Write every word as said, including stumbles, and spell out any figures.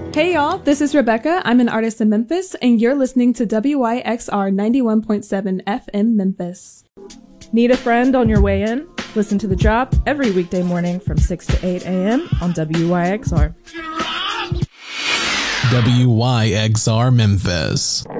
Hey y'all, this is Rebecca. I'm an artist in Memphis, and you're listening to W Y X R ninety-one point seven F M Memphis. Need a friend on your way in? Listen to The Drop every weekday morning from six to eight a.m. on W Y X R. W Y X R Memphis.